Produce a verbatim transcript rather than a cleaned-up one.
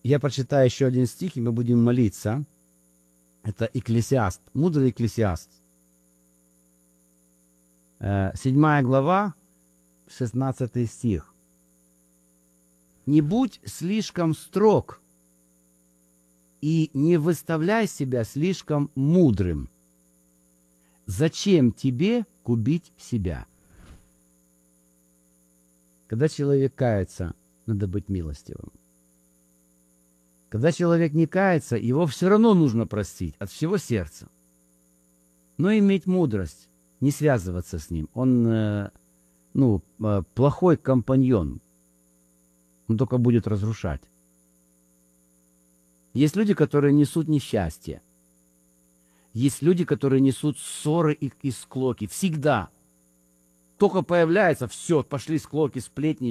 Я прочитаю еще один стих, и мы будем молиться. Это Экклесиаст, мудрый Экклесиаст. Седьмая глава, шестнадцатый стих. «Не будь слишком строг и не выставляй себя слишком мудрым. Зачем тебе губить себя?» Когда человек кается, надо быть милостивым. Когда человек не кается, его все равно нужно простить от всего сердца. Но иметь мудрость, не связываться с ним. Он, э, ну, э, плохой компаньон. Он только будет разрушать. Есть люди, которые несут несчастье. Есть люди, которые несут ссоры и, и склоки. Всегда. Только появляется, все, пошли склоки, сплетни.